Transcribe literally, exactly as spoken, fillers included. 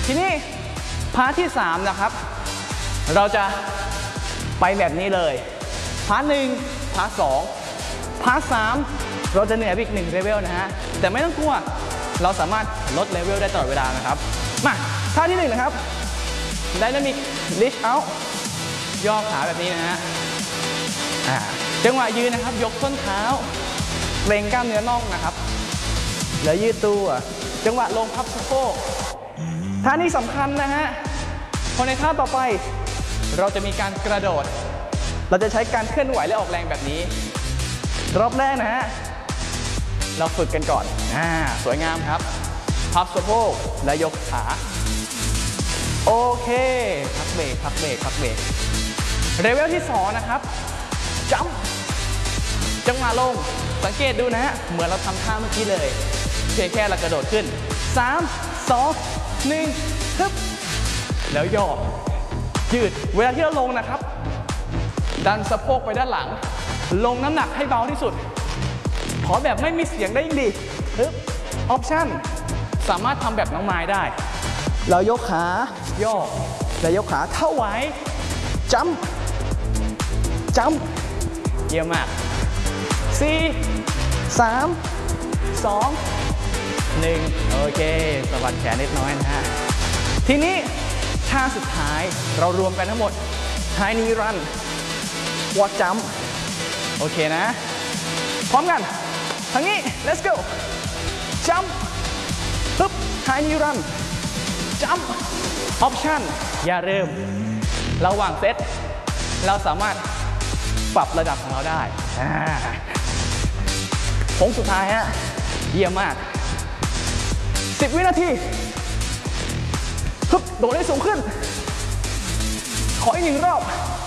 ทีนี้พาร์ทที่สามนะครับเราจะไปแบบนี้เลยพาร์ทหนึ่งพาร์ทสองพาร์ทสามเราจะเหนื่อยอีกหนึ่งเลเวลนะฮะแต่ไม่ต้องกลัวเราสามารถลดเลเวลได้ตลอดเวลานะครับมาท่าที่หนึ่งนะครับ Dynamic Reach Out ย่อขาแบบนี้นะฮะจังหวะยืนนะครับยกส้นเท้าเกร็งกล้ามเนื้อน่องนะครับแล้วยืดตัวจังหวะลงพับสะโพกท่านี้สำคัญนะฮะพอในท่าต่อไปเราจะมีการกระโดดเราจะใช้การเคลื่อนไหวและออกแรงแบบนี้รอบแรกนะฮะเราฝึกกันก่อนอ่าสวยงามครับพับสะโพกและยกขาโอเคพักเบรกพักเบรกพักเบรกเลเวลที่สองนะครับจัมป์จังหวะลงสังเกตดูนะฮะเหมือนเราทำท่าเมื่อกี้เลยเพียงแค่เรากระโดดขึ้นสาม สอง หนึ่งฮึบแล้วย่อยืดเวลาที่เราลงนะครับดันสะโพกไปด้านหลังลงน้ำหนักให้เบาที่สุดขอแบบไม่มีเสียงได้ยิ่งดีฮึบออปชั่นสามารถทำแบบน้องไม้ได้เรายกขาย่อแล้วยกขาเท่าไหวจัมป์จัมป์เยี่ยมมากสี่ สาม สอง หนึ่งโอเคสะบัดแขนนิดน้อยนะฮะทีนี้ท่าสุดท้ายเรารวมกันทั้งหมด High Knee Run Walk Jump โอเคนะพร้อมกันทางนี้ let's go jump ปึ๊บ High Knee Run jump option อย่าเริ่มระหว่างเซตเราสามารถปรับระดับของเราได้โค้งสุดท้ายฮะเยี่ยมมากสิบวินาทีฮึบโดดให้สูงขึ้นขออีกหนึ่งรอบ